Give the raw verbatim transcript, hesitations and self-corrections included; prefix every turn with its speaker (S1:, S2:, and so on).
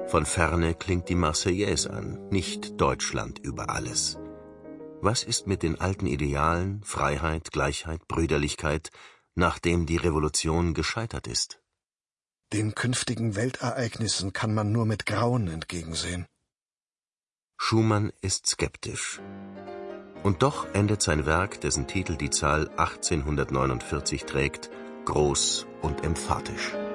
S1: Von ferne klingt die Marseillaise an, nicht Deutschland über alles. Was ist mit den alten Idealen, Freiheit, Gleichheit, Brüderlichkeit, nachdem die Revolution gescheitert ist?
S2: Den künftigen Weltereignissen kann man nur mit Grauen entgegensehen.
S1: Schumann ist skeptisch. Und doch endet sein Werk, dessen Titel die Zahl achtzehnhundertneunundvierzig trägt, groß und emphatisch.